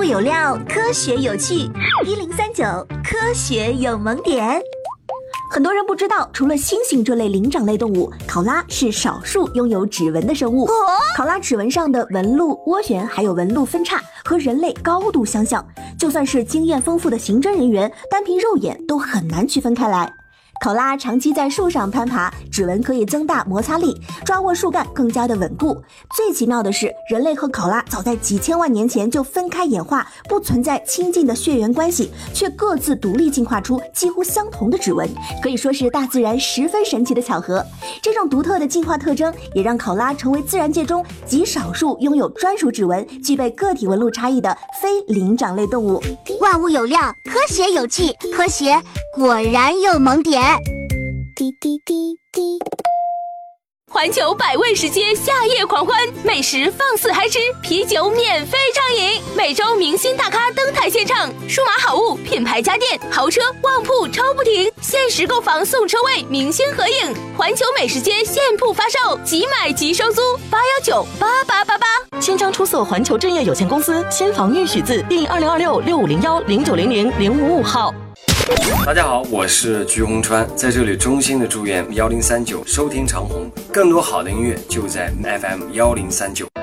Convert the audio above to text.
有料，科学有趣，1039科学有萌点。很多人不知道，除了猩猩这类灵长类动物，考拉是少数拥有指纹的生物。考拉指纹上的纹路、涡旋还有纹路分叉和人类高度相像，就算是经验丰富的刑侦人员，单凭肉眼都很难区分开来。考拉长期在树上攀爬，指纹可以增大摩擦力，抓握树干更加的稳固。最奇妙的是，人类和考拉早在几千万年前就分开演化，不存在亲近的血缘关系，却各自独立进化出几乎相同的指纹，可以说是大自然十分神奇的巧合。这种独特的进化特征也让考拉成为自然界中极少数拥有专属指纹、具备个体纹路差异的非灵长类动物。 万物有料，科学有趣，科学果然有萌点。滴滴滴滴。 环球百味食街夏夜狂欢，美食放肆嗨吃，啤酒免费畅饮，每周明星大咖登台献唱，数码好物、品牌家电、豪车、旺铺抽不停，限时购房送车位，明星合影。环球美食街现铺发售，即买即收租，8198888。 新章出售环球正业有限公司新房预许字第2026650109000555号。 大家好，我是鞠红川，在这里衷心的祝愿1039收听长虹，更多好的音乐就在 FM 1039。